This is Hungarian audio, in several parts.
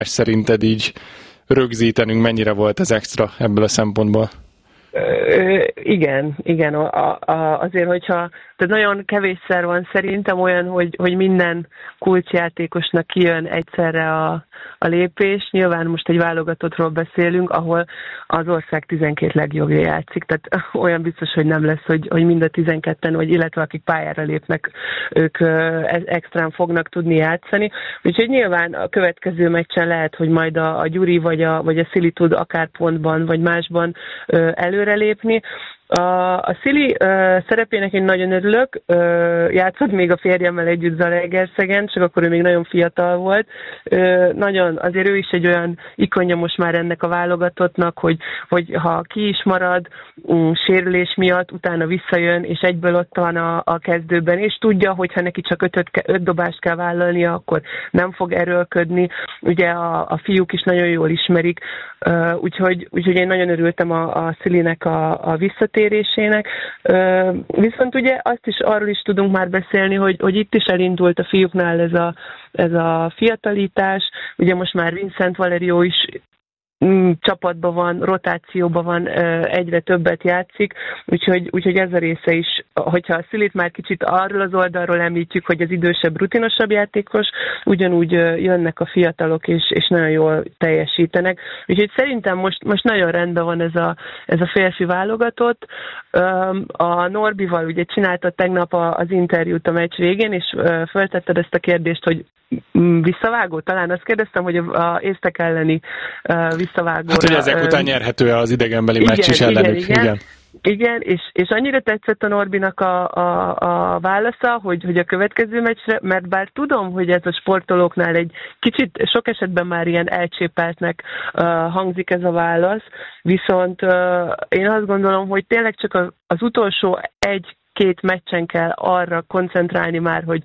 szerinted így rögzítenünk, mennyire volt ez extra ebből a szempontból? Igen. Azért, hogyha tehát nagyon kevésszer van szerintem olyan, hogy minden kulcsjátékosnak kijön egyszerre a lépés. Nyilván most egy válogatottról beszélünk, ahol az ország 12 legjobbja játszik, tehát olyan biztos, hogy nem lesz, hogy mind a 12-en, vagy illetve akik pályára lépnek, ők extrán fognak tudni játszani. Úgyhogy nyilván a következő meccsen lehet, hogy majd a Gyuri vagy a Szili tud akár pontban, vagy másban előrelépni. A Szili szerepének én nagyon örülök, játszott még a férjemmel együtt Zalaegerszegen, csak akkor ő még nagyon fiatal volt. Nagyon, azért ő is egy olyan ikonja most már ennek a válogatottnak, hogy ha ki is marad sérülés miatt, utána visszajön, és egyből ott van a kezdőben, és tudja, hogy ha neki csak 5 dobást kell vállalnia, akkor nem fog erőlködni. Ugye a fiúk is nagyon jól ismerik, úgyhogy én nagyon örültem a Szilinek a visszatérésének. Viszont ugye arról is tudunk már beszélni, hogy itt is elindult a fiúknál ez a fiatalítás. Ugye most már Vincent Valerio is csapatban van, rotációban van, egyre többet játszik, úgyhogy ez a része is, hogyha a Szilit már kicsit arról az oldalról említjük, hogy az idősebb, rutinosabb játékos, ugyanúgy jönnek a fiatalok, és nagyon jól teljesítenek. Úgyhogy szerintem most nagyon rendben van ez a férfi válogatott. A Norbival ugye csináltad tegnap az interjút a meccs végén, és feltetted ezt a kérdést, hogy visszavágó? Talán azt kérdeztem, hogy a észtek elleni visszavágóra... Hát, hogy ezek után nyerhető az idegenbeli meccs is ellenük. Igen, és annyira tetszett a Norbinak a válasza, hogy a következő meccsre, mert bár tudom, hogy ez a sportolóknál egy kicsit, sok esetben már ilyen elcsépeltnek hangzik ez a válasz, viszont én azt gondolom, hogy tényleg csak az utolsó 1-2 meccsen kell arra koncentrálni már, hogy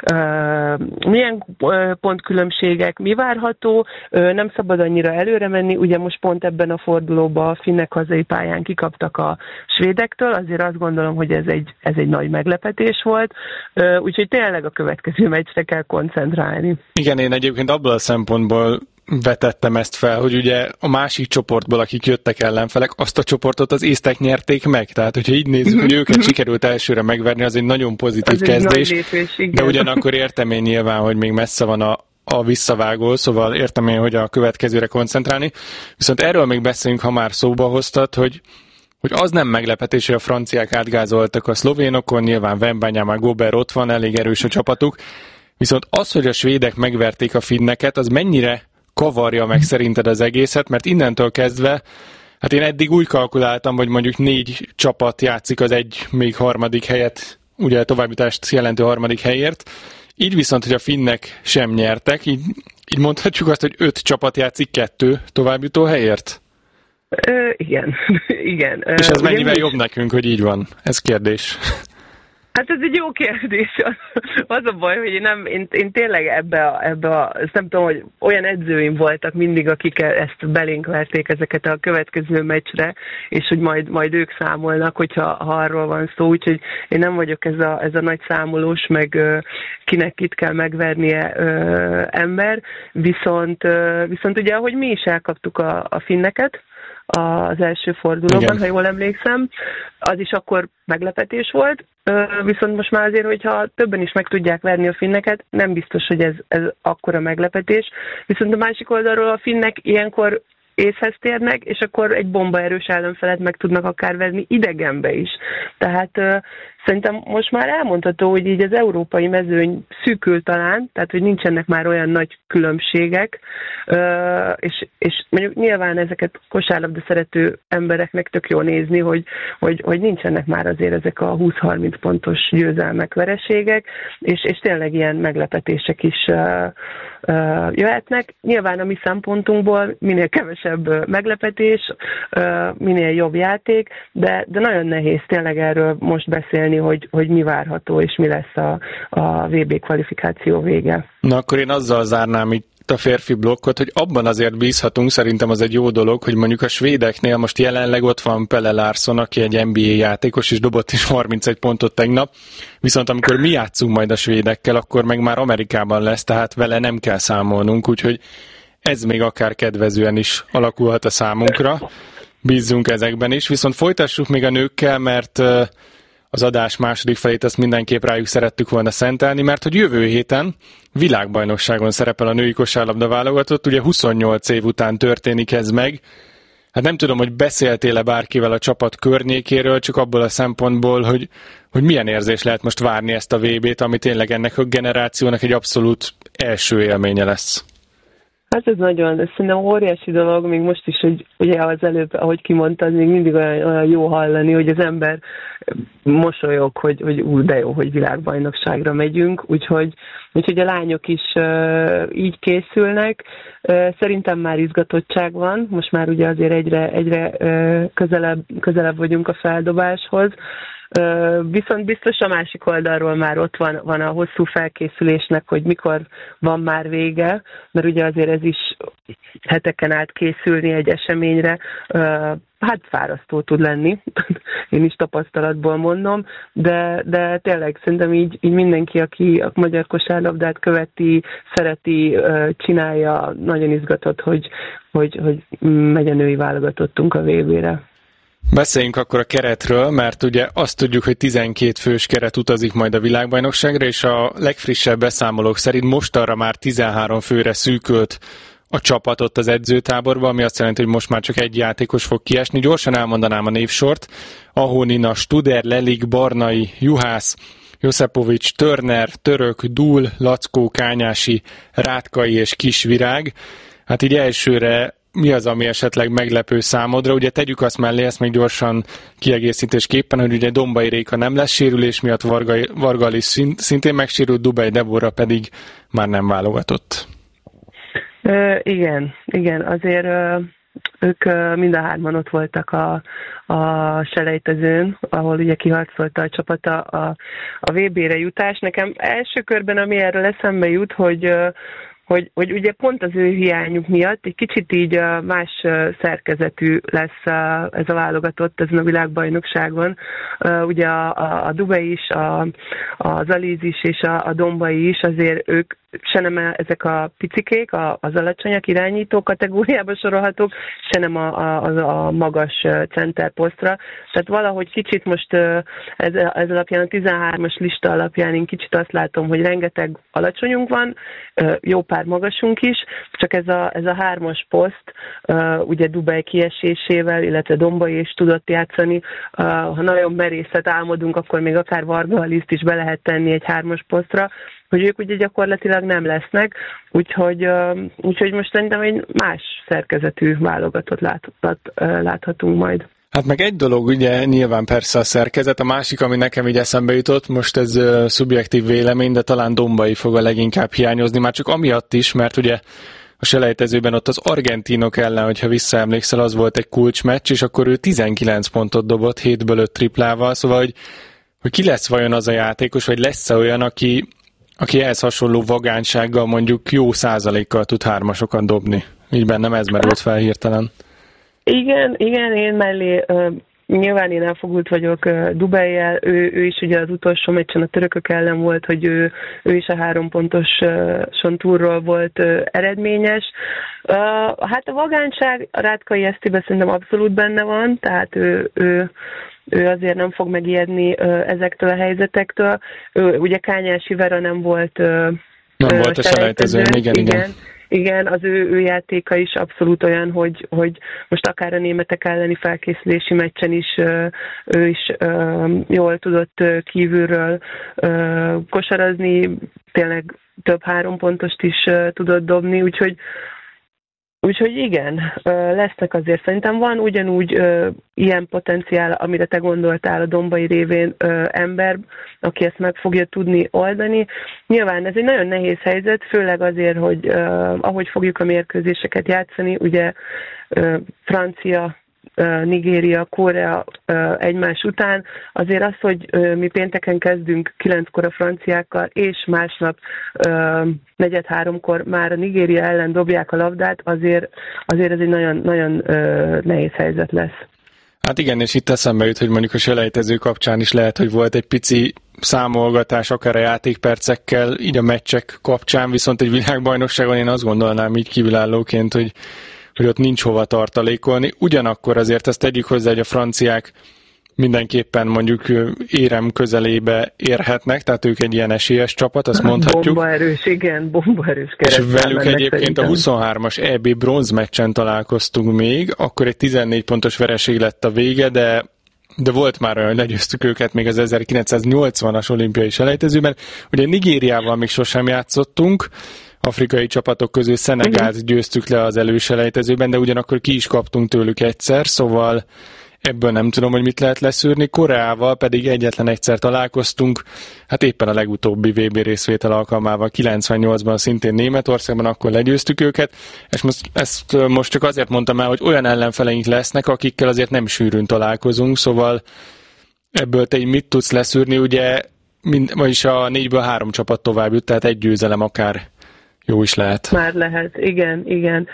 milyen pontkülönbségek, mi várható, nem szabad annyira előre menni, ugye most pont ebben a fordulóban a finnek hazai pályán kikaptak a svédektől, azért azt gondolom, hogy ez egy nagy meglepetés volt, úgyhogy tényleg a következő meccsre kell koncentrálni. Igen, én egyébként abból a szempontból vetettem ezt fel, hogy ugye a másik csoportból, akik jöttek ellenfelek, azt a csoportot az észtek nyerték meg. Tehát, hogyha így nézzük, hogy őket sikerült elsőre megverni, az egy nagyon pozitív kezdés. Lépés, de ugyanakkor értem én nyilván, hogy még messze van a visszavágó, szóval értem én, hogy a következőre koncentrálni. Viszont erről még beszélünk, ha már szóba hoztad, hogy az nem meglepetés, hogy a franciák átgázoltak a szlovénokon, nyilván Wembanyama, már Gobert ott van, elég erős a csapatuk. Viszont az, hogy a svédek megverték a finneket, az mennyire kavarja meg szerinted az egészet, mert innentől kezdve, hát én eddig úgy kalkuláltam, hogy mondjuk 4 csapat játszik az még harmadik helyet, ugye továbbjutást jelentő harmadik helyért, így viszont, hogy a finnek sem nyertek, így mondhatjuk azt, hogy 5 csapat játszik 2 továbbjutó helyért? Igen. És ez mennyivel jobb nekünk, hogy így van? Ez kérdés. Hát ez egy jó kérdés. Az a baj, hogy én tényleg ezt nem tudom, hogy olyan edzőim voltak mindig, akik ezt belénk verték ezeket a következő meccsre, és hogy majd ők számolnak, hogyha arról van szó, úgyhogy én nem vagyok ez a nagy számolós, meg kinek itt kell megvernie ember, viszont ugye, ahogy mi is elkaptuk a finneket, az első fordulóban, igen, ha jól emlékszem, az is akkor meglepetés volt, viszont most már azért, hogyha többen is meg tudják verni a finneket, nem biztos, hogy ez akkora meglepetés, viszont a másik oldalról a finnek ilyenkor észhez térnek, és akkor egy bombaerős ellenfelet meg tudnak akár verni idegenbe is. Tehát szerintem most már elmondható, hogy így az európai mezőny szűkül talán, tehát hogy nincsenek már olyan nagy különbségek, és mondjuk nyilván ezeket kosárlabda szerető embereknek tök jó nézni, hogy nincsenek már azért ezek a 20-30 pontos győzelmek, vereségek, és tényleg ilyen meglepetések is jöhetnek. Nyilván a mi szempontunkból minél kevesebb meglepetés, minél jobb játék, de nagyon nehéz tényleg erről most beszélni, hogy mi várható, és mi lesz a VB kvalifikáció vége. Na akkor én azzal zárnám itt a férfi blokkot, hogy abban azért bízhatunk, szerintem az egy jó dolog, hogy mondjuk a svédeknél most jelenleg ott van Pelle Larsson, aki egy NBA játékos, és dobott is 31 pontot tegnap, viszont amikor mi játszunk majd a svédekkel, akkor meg már Amerikában lesz, tehát vele nem kell számolnunk, úgyhogy ez még akár kedvezően is alakulhat a számunkra. Bízzunk ezekben is. Viszont folytassuk még a nőkkel, mert az adás második felét ezt mindenképp rájuk szerettük volna szentelni, mert hogy jövő héten világbajnokságon szerepel a női kosárlabda válogatott, ugye 28 év után történik ez meg. Hát nem tudom, hogy beszéltél-e bárkivel a csapat környékéről, csak abból a szempontból, hogy milyen érzés lehet most várni ezt a VB-t, ami tényleg ennek a generációnak egy abszolút első élménye lesz. Hát ez szerintem óriási dolog, még most is, hogy ugye az előbb, ahogy kimondtad, még mindig olyan jó hallani, hogy az ember mosolyog, hogy de jó, hogy világbajnokságra megyünk, úgyhogy a lányok is így készülnek. Szerintem már izgatottság van, most már ugye azért egyre közelebb vagyunk a feldobáshoz. Viszont biztos a másik oldalról már ott van a hosszú felkészülésnek, hogy mikor van már vége, mert ugye azért ez is heteken át készülni egy eseményre, hát fárasztó tud lenni, én is tapasztalatból mondom, de tényleg szerintem így mindenki, aki a magyar kosárlabdát követi, szereti, csinálja, nagyon izgatott, hogy megy a női válogatottunk a VB-re. Beszéljünk akkor a keretről, mert ugye azt tudjuk, hogy 12 fős keret utazik majd a világbajnokságra, és a legfrissebb beszámolók szerint mostanra már 13 főre szűkült a csapatot az edzőtáborban, ami azt jelenti, hogy most már csak egy játékos fog kiesni. Gyorsan elmondanám a névsort. Ahonina, Studer, Lelik, Barnai, Juhász, Joszepovics, Törner, Török, Dúl, Lackó, Kányási, Rátkai és Kisvirág. Hát így elsőre mi az, ami esetleg meglepő számodra? Ugye tegyük azt mellé, ezt még gyorsan kiegészítésképpen, hogy ugye Dombai Réka nem lesz sérülés miatt, Varga Alice szintén megsérült, Dubej Debora pedig már nem válogatott. Igen, azért ők mind a hárman ott voltak a selejtezőn, ahol ugye kiharcolta a csapata a VB-re jutás. Nekem első körben, ami erről eszembe jut, hogy ugye pont az ő hiányuk miatt egy kicsit így más szerkezetű lesz ez a válogatott ezen a világbajnokságon. Ugye a Dubei is, az Aliz is és a Dombai is, azért ők se nem ezek a picikék, az alacsonyak irányító kategóriába sorolhatók, se nem a magas centerposztra. Tehát valahogy kicsit most ez alapján, a 13-as lista alapján én kicsit azt látom, hogy rengeteg alacsonyunk van, jó pár magasunk is, csak ez a 3-as poszt, ugye Dubaj kiesésével, illetve Dombai is tudott játszani, ha nagyon merészet álmodunk, akkor még akár Varga Aliszt is be lehet tenni egy 3-as posztra, hogy ők ugye gyakorlatilag nem lesznek, úgyhogy most szerintem egy más szerkezetű válogatott láthatunk majd. Hát meg egy dolog, ugye nyilván persze a szerkezet, a másik, ami nekem így eszembe jutott, most ez szubjektív vélemény, de talán Dombai fog a leginkább hiányozni, már csak amiatt is, mert ugye a selejtezőben ott az argentinok ellen, hogyha visszaemlékszel, az volt egy kulcsmeccs, és akkor ő 19 pontot dobott, 7-ből 5 triplával, szóval, hogy ki lesz vajon az a játékos, vagy lesz-e olyan, aki ehhez hasonló vagánysággal mondjuk jó százalékkal tud hármasokat dobni. Így bennem ez merült fel hirtelen. Igen, én mellé nyilván én elfogult vagyok Dubejjel, ő is ugye az utolsó meccsen a törökök ellen volt, hogy ő is a 3 pontoson túlról volt eredményes. Hát a vagányság a Rátkai Esztibe szerintem abszolút benne van, tehát ő azért nem fog megijedni ezektől a helyzetektől. Ugye Kányási Vera nem volt a selejtezőn, igen. Igen, az ő játéka is abszolút olyan, hogy most akár a németek elleni felkészülési meccsen is ő is jól tudott kívülről kosarazni, tényleg több 3 pontost is tudott dobni, Úgyhogy igen, lesznek azért. Szerintem van ugyanúgy ilyen potenciál, amire te gondoltál a Dombai révén ember, aki ezt meg fogja tudni oldani. Nyilván ez egy nagyon nehéz helyzet, főleg azért, hogy ahogy fogjuk a mérkőzéseket játszani, ugye Francia, Nigéria, Korea egymás után. Azért az, hogy mi pénteken kezdünk 9-kor a franciákkal, és másnap 4-3-kor már a Nigéria ellen dobják a labdát, azért ez egy nagyon, nagyon nehéz helyzet lesz. Hát igen, és itt eszembe jut, hogy mondjuk a selejtező kapcsán is lehet, hogy volt egy pici számolgatás, akár a játékpercekkel, így a meccsek kapcsán, viszont egy világbajnokságon én azt gondolnám így kívülállóként, hogy ott nincs hova tartalékolni. Ugyanakkor azért ezt tegyük hozzá, hogy a franciák mindenképpen mondjuk érem közelébe érhetnek, tehát ők egy ilyen esélyes csapat, azt mondhatjuk. Bombaerős, igen, bombaerős És velük egyébként szerintem. a 23-as EB bronzmeccsen találkoztunk még, akkor egy 14 pontos vereség lett a vége, de volt már olyan, hogy legyőztük őket még az 1980-as olimpiai selejtezőben. Ugye Nigériával még sosem játszottunk, afrikai csapatok közül Szenegált győztük le az előselejtezőben, de ugyanakkor ki is kaptunk tőlük egyszer, szóval ebből nem tudom, hogy mit lehet leszűrni. Koreával pedig egyetlen egyszer találkoztunk, hát éppen a legutóbbi VB részvétel alkalmával 98-ban szintén Németországban, akkor legyőztük őket, és ezt most csak azért mondtam el, hogy olyan ellenfeleink lesznek, akikkel azért nem sűrűn találkozunk, szóval ebből te mit tudsz leszűrni, ugye, vagyis a 4-ből 3 csapat tovább jut, tehát egy győzelem akár jó is lehet. Már lehet, igen.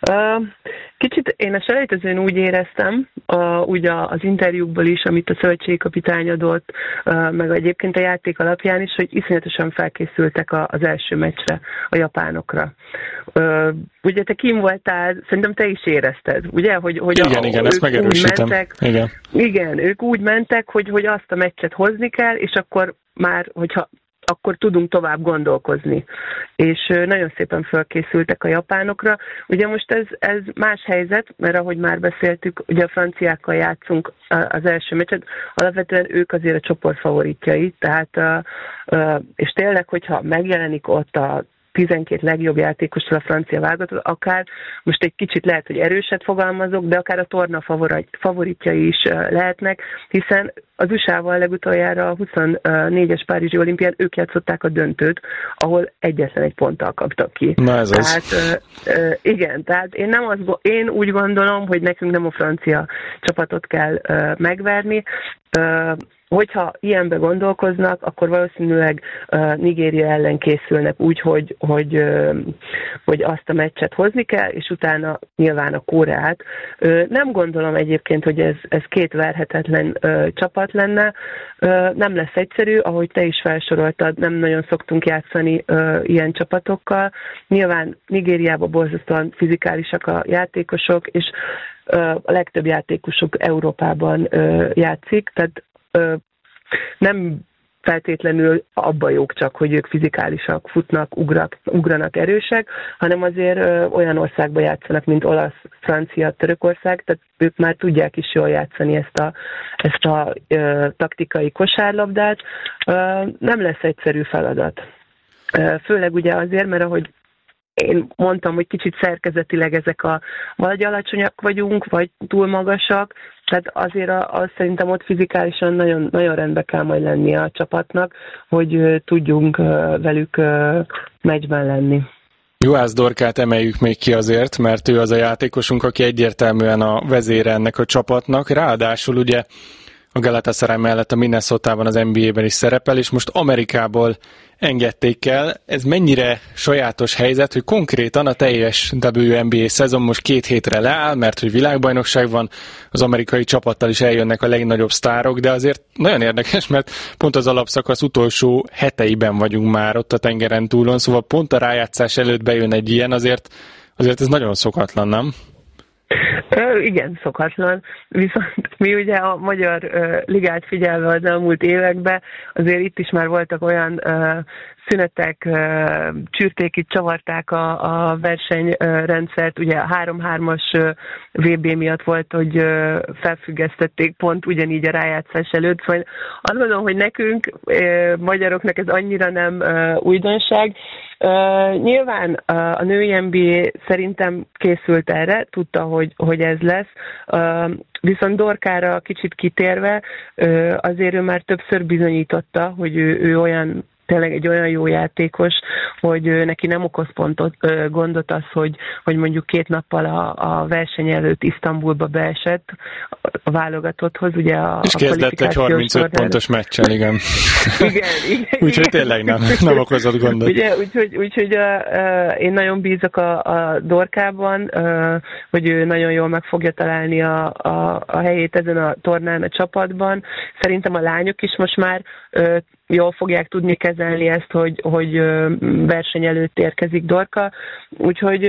Kicsit én a selejtezőn úgy éreztem, úgy az interjúkból is, amit a szövetségkapitány adott, meg egyébként a játék alapján is, hogy iszonyatosan felkészültek az első meccsre, a japánokra. Ugye te kim voltál, szerintem te is érezted, ugye? Hogy igen, ezt megerősítem. Igen, ők úgy mentek, hogy azt a meccset hozni kell, és akkor már, akkor tudunk tovább gondolkozni. És nagyon szépen felkészültek a japánokra. Ugye most ez más helyzet, mert ahogy már beszéltük, ugye a franciákkal játszunk az első meccset, alapvetően ők azért a csoport favoritjai, tehát és tényleg, hogyha megjelenik ott a 12 legjobb játékosról a francia válogatott, akár most egy kicsit lehet, hogy erőset fogalmazok, de akár a torna favoritjai is lehetnek, hiszen az USA-val legutoljára a 24-es Párizsi olimpián ők játszották a döntőt, ahol egyetlen egy ponttal kaptak ki. Na ez tehát, igen, tehát én úgy gondolom, hogy nekünk nem a francia csapatot kell megverni. Hogyha ilyenbe gondolkoznak, akkor valószínűleg Nigéria ellen készülnek úgy, hogy azt a meccset hozni kell, és utána nyilván a Koreát. Nem gondolom egyébként, hogy ez két verhetetlen csapat lenne. Nem lesz egyszerű, ahogy te is felsoroltad, nem nagyon szoktunk játszani ilyen csapatokkal. Nyilván Nigériában borzasztóan fizikálisak a játékosok, és a legtöbb játékosuk Európában játszik, tehát nem feltétlenül abban jók csak, hogy ők fizikálisak, futnak, ugranak, erősek, hanem azért olyan országban játszanak, mint olasz, francia, Törökország, tehát ők már tudják is jól játszani ezt a taktikai kosárlabdát. Nem lesz egyszerű feladat. Főleg ugye azért, mert ahogy én mondtam, hogy kicsit szerkezetileg ezek vagy alacsonyak vagyunk, vagy túl magasak, tehát azért szerintem ott fizikálisan nagyon, nagyon rendbe kell majd lennie a csapatnak, hogy tudjunk velük meccsben lenni. Juhász Dorkát emeljük még ki azért, mert ő az a játékosunk, aki egyértelműen a vezére ennek a csapatnak. Ráadásul ugye a Galatasaray mellett a Minnesotában az NBA-ben is szerepel, és most Amerikából engedték el. Ez mennyire sajátos helyzet, hogy konkrétan a teljes WNBA szezon most 2 hétre leáll, mert hogy világbajnokság van, az amerikai csapattal is eljönnek a legnagyobb sztárok, de azért nagyon érdekes, mert pont az alapszakasz utolsó heteiben vagyunk már ott a tengeren túlon, szóval pont a rájátszás előtt bejön egy ilyen, azért ez nagyon szokatlan, nem? Igen, szokatlan, viszont mi ugye a magyar ligát figyelve az elmúlt években, azért itt is már voltak olyan szünetek, csürték, itt csavarták a versenyrendszert, ugye a 3-3-as VB miatt volt, hogy felfüggesztették pont ugyanígy a rájátszás előtt, szóval azt gondolom, hogy nekünk, magyaroknak ez annyira nem újdonság. Nyilván a női NBA szerintem készült erre, tudta, hogy ez lesz, viszont Dorkára kicsit kitérve, azért ő már többször bizonyította, hogy ő olyan tényleg egy olyan jó játékos, hogy neki nem okoz gondot az, hogy mondjuk 2 nappal a verseny előtt Isztambulba beesett a válogatotthoz, ugye és kezdett egy 35 pontos meccsel, igen. igen. Úgyhogy tényleg nem okozott gondot. Ugye, úgyhogy én nagyon bízok a Dorkában, hogy ő nagyon jól meg fogja találni a helyét ezen a tornán a csapatban. Szerintem a lányok is most már jól fogják tudni kezelni ezt, hogy verseny előtt érkezik Dorka. Úgyhogy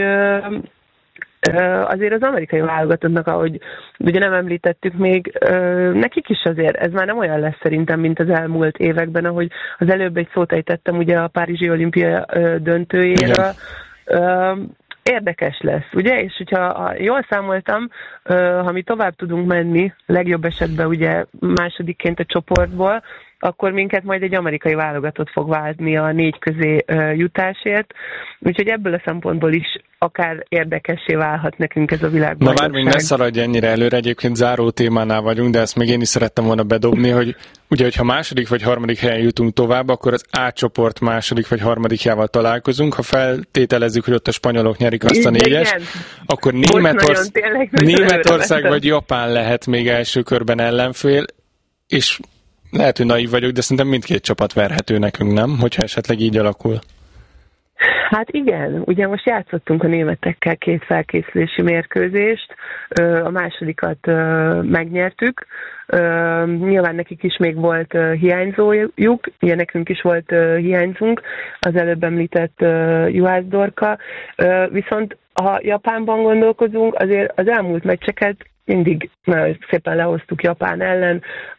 azért az amerikai válogatottnak, ahogy ugye nem említettük még, nekik is azért ez már nem olyan lesz szerintem, mint az elmúlt években, ahogy az előbb egy szót ejtettem ugye a Párizsi olimpia döntőjéről. Érdekes lesz, ugye? És hogyha jól számoltam, ha mi tovább tudunk menni, legjobb esetben ugye másodikként a csoportból, akkor minket majd egy amerikai válogatott fog várni a 4 közé jutásért. Úgyhogy ebből a szempontból is akár érdekessé válhat nekünk ez a világbajnokság. Na várj, még ne szaladj ennyire előre, egyébként záró témánál vagyunk, de ezt még én is szerettem volna bedobni, hogy ugye, hogyha második vagy harmadik helyen jutunk tovább, akkor az A csoport második vagy harmadikjával találkozunk. Ha feltételezzük, hogy ott a spanyolok nyerik azt a 4-est, akkor Németország vagy Japán lehet még első körben ellenfél, és lehet, hogy naív vagyok, de szerintem mindkét csapat verhető nekünk, nem? Hogyha esetleg így alakul. Hát igen, ugye most játszottunk a németekkel 2 felkészülési mérkőzést, a másodikat megnyertük, nyilván nekik is még volt hiányzójuk, ugye nekünk is volt hiányzunk, az előbb említett Juhász Dorka, viszont ha Japánban gondolkozunk, azért az elmúlt meccseket mindig nagyon szépen lehoztuk Japán ellen.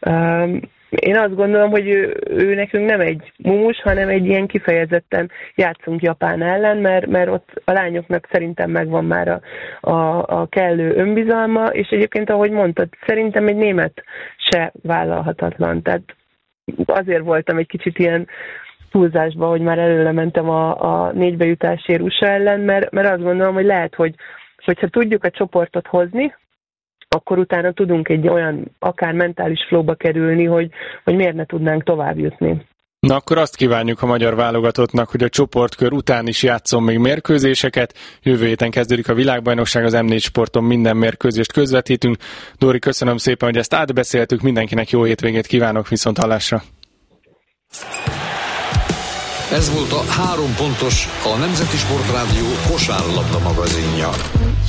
Én azt gondolom, hogy ő nekünk nem egy mumus, hanem egy ilyen kifejezetten játszunk Japán ellen, mert ott a lányoknak szerintem megvan már a kellő önbizalma, és egyébként, ahogy mondtad, szerintem egy német se vállalhatatlan. Tehát azért voltam egy kicsit ilyen túlzásba, hogy már előre mentem a 4-be jutásért USA ellen, mert azt gondolom, hogy lehet, hogyha tudjuk a csoportot hozni, akkor utána tudunk egy olyan akár mentális flowba kerülni, hogy miért ne tudnánk tovább jutni. Na akkor azt kívánjuk a magyar válogatottnak, hogy a csoportkör után is játszon még mérkőzéseket. Jövő héten kezdődik a világbajnokság, az M4 Sporton minden mérkőzést közvetítünk. Dóri, köszönöm szépen, hogy ezt átbeszéltük, mindenkinek jó hétvégét kívánok, viszont hallásra. Ez volt a 3 pontos, a Nemzeti Sportrádió kosárlabda magazinja.